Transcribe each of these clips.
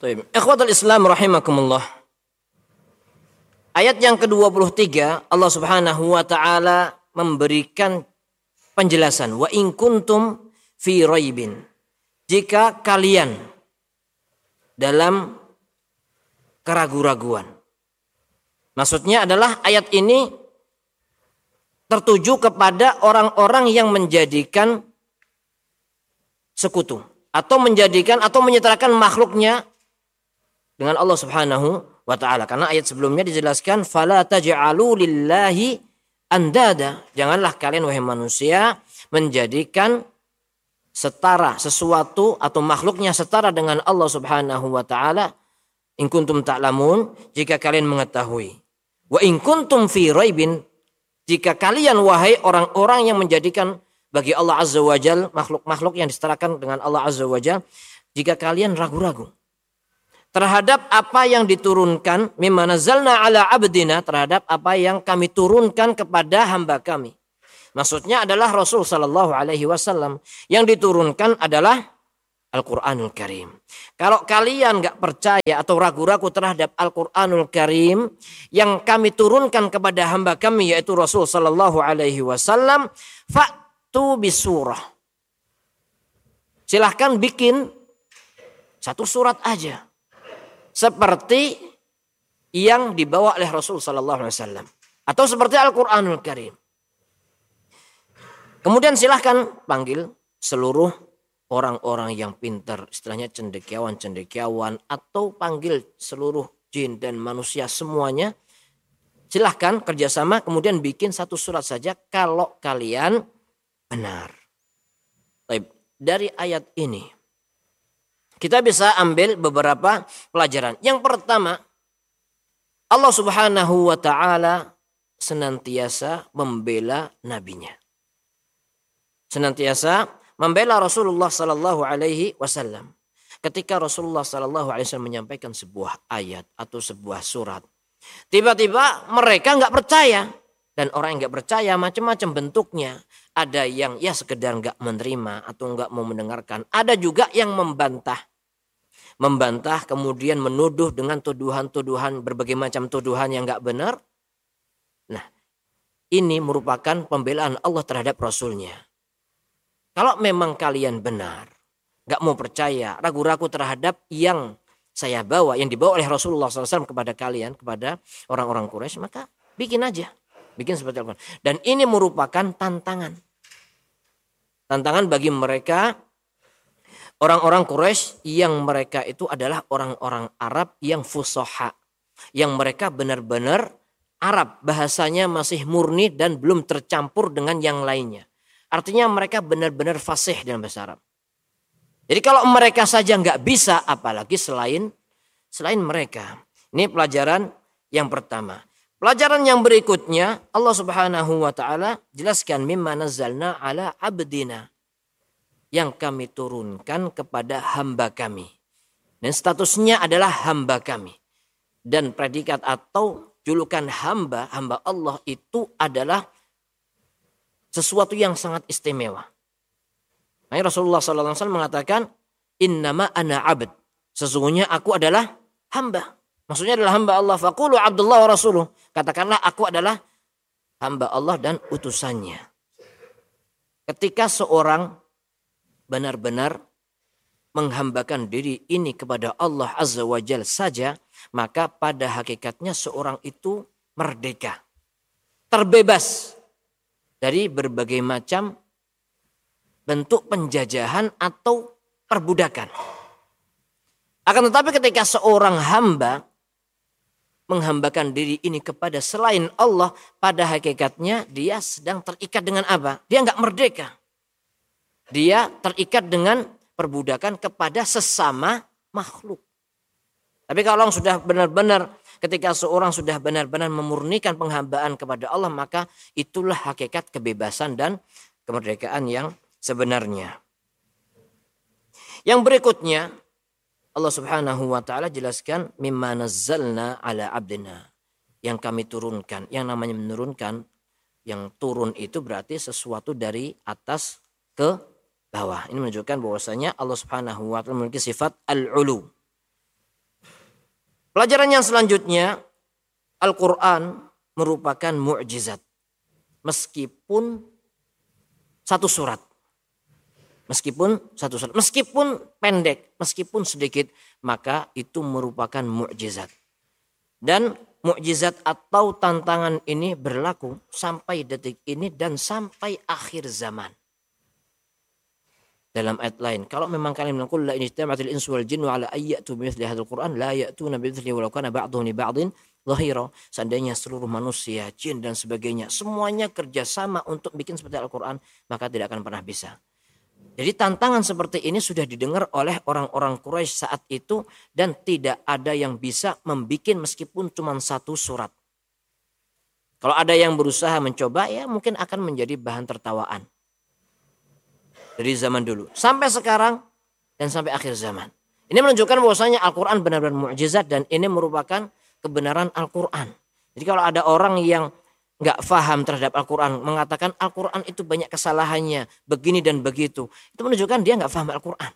Baik. Ikhwatul Islam rahimakumullah. Ayat yang ke-23 Allah Subhanahu wa taala memberikan penjelasan wa in kuntum fi raibin. Jika kalian dalam keraguan-raguan. Maksudnya adalah ayat ini tertuju kepada orang-orang yang menjadikan sekutu atau menjadikan atau menyetarkan makhluknya dengan Allah Subhanahu wa taala. Karena ayat sebelumnya dijelaskan fala taj'alu lillahi andada. Janganlah kalian wahai manusia menjadikan setara sesuatu atau makhluknya setara dengan Allah Subhanahu wa taala. In kuntum ta'lamun, jika kalian mengetahui. Wa in kuntum fi raibin, jika kalian wahai orang-orang yang menjadikan bagi Allah Azza wa Jal makhluk-makhluk yang disetarakan dengan Allah Azza wa Jal, jika kalian ragu-ragu terhadap apa yang diturunkan mimma nazzalna ala abdina, terhadap apa yang kami turunkan kepada hamba kami. Maksudnya adalah Rasul sallallahu alaihi wasallam, yang diturunkan adalah Al-Qur'anul Karim. Kalau kalian enggak percaya atau ragu-ragu terhadap Al-Qur'anul Karim yang kami turunkan kepada hamba kami yaitu Rasul sallallahu alaihi wasallam, fa'tu bisurah. Silahkan bikin satu surat aja. Seperti yang dibawa oleh Rasul sallallahu alaihi wasallam atau seperti Al-Qur'anul Karim. Kemudian silahkan panggil seluruh orang-orang yang pintar, istilahnya cendekiawan atau panggil seluruh jin dan manusia semuanya. Silahkan kerjasama kemudian bikin satu surat saja kalau kalian benar. Baik, dari ayat ini kita bisa ambil beberapa pelajaran. Yang pertama, Allah Subhanahu wa taala senantiasa membela nabinya. Senantiasa membela Rasulullah sallallahu alaihi wasallam. Ketika Rasulullah sallallahu alaihi wasallam menyampaikan sebuah ayat atau sebuah surat, tiba-tiba mereka enggak percaya. Dan orang yang enggak percaya macam-macam bentuknya. Ada yang ya sekedar enggak menerima atau enggak mau mendengarkan. Ada juga yang membantah kemudian menuduh dengan tuduhan-tuduhan, berbagai macam tuduhan yang enggak benar. Nah, ini merupakan pembelaan Allah terhadap Rasulnya. Kalau memang kalian benar, enggak mau percaya, ragu-ragu terhadap yang saya bawa, yang dibawa oleh Rasulullah SAW kepada kalian, kepada orang-orang Quraisy, maka bikin aja. Bikin seperti Al-Quran. Dan ini merupakan tantangan. Tantangan bagi mereka orang-orang Quraisy yang mereka itu adalah orang-orang Arab yang fusoha. Yang mereka benar-benar Arab. Bahasanya masih murni dan belum tercampur dengan yang lainnya. Artinya mereka benar-benar fasih dalam bahasa Arab. Jadi kalau mereka saja nggak bisa, apalagi selain mereka. Ini pelajaran yang pertama. Pelajaran yang berikutnya, Allah Subhanahu wa taala jelaskan mimma nazzalna ala abdina. Yang kami turunkan kepada hamba kami. Dan statusnya adalah hamba kami. Dan predikat atau julukan hamba Allah itu adalah sesuatu yang sangat istimewa. Makanya Rasulullah SAW mengatakan, innama ana abd. Sesungguhnya aku adalah hamba. Maksudnya adalah hamba Allah. Faqulu abdullah wa rasuluh. Katakanlah aku adalah hamba Allah dan utusannya. Ketika seorang benar-benar menghambakan diri ini kepada Allah Azza wa Jalla saja, maka pada hakikatnya seorang itu merdeka. Terbebas dari berbagai macam bentuk penjajahan atau perbudakan. Akan tetapi ketika seorang hamba menghambakan diri ini kepada selain Allah, pada hakikatnya dia sedang terikat dengan apa? Dia enggak merdeka. Dia terikat dengan perbudakan kepada sesama makhluk. Tapi kalau sudah benar-benar, ketika seorang sudah benar-benar memurnikan penghambaan kepada Allah, maka itulah hakikat kebebasan dan kemerdekaan yang sebenarnya. Yang berikutnya, Allah Subhanahu wa taala jelaskan mimma nazzalna ala abdina, yang kami turunkan. Yang namanya menurunkan, yang turun itu berarti sesuatu dari atas ke bawah. Ini menunjukkan bahwasanya Allah Subhanahu wa taala memiliki sifat al-ulu. Pelajaran yang selanjutnya, Al-Quran merupakan mu'jizat. Meskipun satu surat. Meskipun pendek, meskipun sedikit, maka itu merupakan mukjizat. Dan mukjizat atau tantangan ini berlaku sampai detik ini dan sampai akhir zaman. Dalam ayat lain, kalau memang kalian menqul la in ijtama'atil insu wal jinnu ala ayyatu bimithli hadzal Qur'an la ya'tuna bimithlihi walau kana ba'dhum li ba'dhin dhahira. Seandainya seluruh manusia, jin dan sebagainya semuanya kerjasama untuk bikin seperti Al-Qur'an, maka tidak akan pernah bisa. Jadi tantangan seperti ini sudah didengar oleh orang-orang Quraisy saat itu dan tidak ada yang bisa membikin meskipun cuma satu surat. Kalau ada yang berusaha mencoba, ya mungkin akan menjadi bahan tertawaan. Dari zaman dulu sampai sekarang dan sampai akhir zaman. Ini menunjukkan bahwasanya Al-Quran benar-benar mukjizat dan ini merupakan kebenaran Al-Quran. Jadi kalau ada orang yang nggak faham terhadap Al-Quran, mengatakan Al-Quran itu banyak kesalahannya, begini dan begitu, itu menunjukkan dia nggak paham Al-Quran.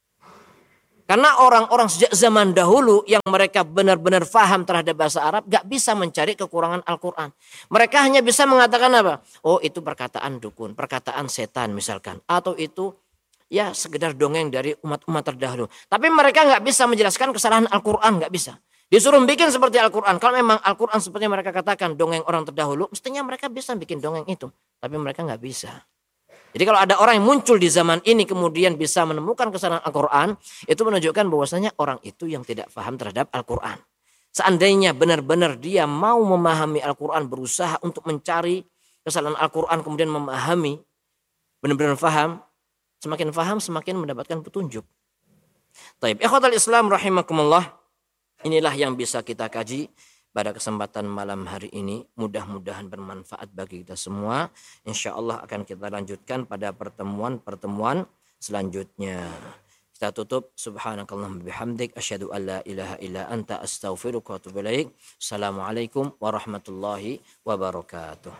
Karena orang-orang sejak zaman dahulu yang mereka benar-benar faham terhadap bahasa Arab nggak bisa mencari kekurangan Al-Quran. Mereka hanya bisa mengatakan apa? Oh, itu perkataan dukun, perkataan setan misalkan, atau itu ya sekedar dongeng dari umat-umat terdahulu. Tapi mereka nggak bisa menjelaskan kesalahan Al-Quran, nggak bisa. Disuruh bikin seperti Al-Quran. Kalau memang Al-Quran seperti yang mereka katakan dongeng orang terdahulu, mestinya mereka bisa bikin dongeng itu. Tapi mereka nggak bisa. Jadi kalau ada orang yang muncul di zaman ini kemudian bisa menemukan kesalahan Al-Quran, itu menunjukkan bahwasanya orang itu yang tidak paham terhadap Al-Quran. Seandainya benar-benar dia mau memahami Al-Quran, berusaha untuk mencari kesalahan Al-Quran, kemudian memahami, benar-benar paham, semakin mendapatkan petunjuk. Taib, ikhwatal Islam rahimakumullah, inilah yang bisa kita kaji pada kesempatan malam hari ini. Mudah-mudahan bermanfaat bagi kita semua. Insya Allah akan kita lanjutkan pada pertemuan selanjutnya. Kita tutup. Subhanakallahumma bihamdik. Asyhadu an la ilaha illa anta astaghfiruka wa atubu ilaik. Assalamualaikum warahmatullahi wabarakatuh.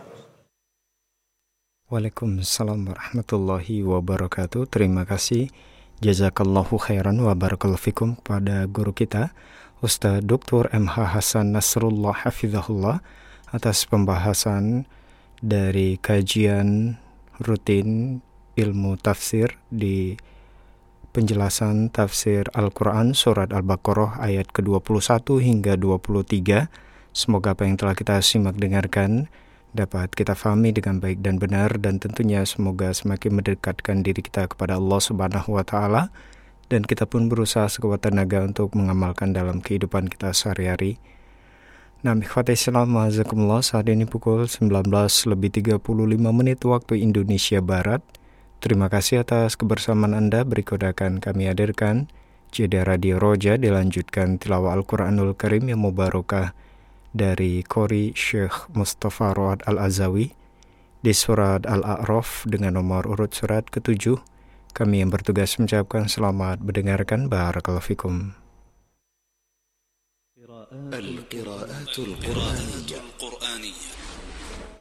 Waalaikumsalam warahmatullahi wabarakatuh. Terima kasih. Jazakallahu khairan wa barakallahu fikum kepada guru kita Ustaz Dr. MH Hasan Nasrullah Hafizahullah atas pembahasan dari kajian rutin ilmu tafsir di penjelasan tafsir Al-Quran Surat Al-Baqarah ayat ke-21 hingga 23. Semoga apa yang telah kita simak dengarkan dapat kita fahami dengan baik dan benar, dan tentunya semoga semakin mendekatkan diri kita kepada Allah Subhanahu wa Ta'ala. Dan kita pun berusaha sekuat tenaga untuk mengamalkan dalam kehidupan kita sehari-hari. Nah, ikhwati Islam, ma'azakumullah, saat ini pukul 19:35 waktu Indonesia Barat. Terima kasih atas kebersamaan Anda. Berikut akan kami hadirkan jeda Radio Roja, dilanjutkan tilawah Al-Quranul Karim yang mubarakah dari Qori Syekh Mustafa Road Al-Azawi di surat Al-A'raf dengan nomor urut surat ke-7. Kami yang bertugas mengucapkan selamat mendengarkan. Barakallahu fikum. القراءات القرآنية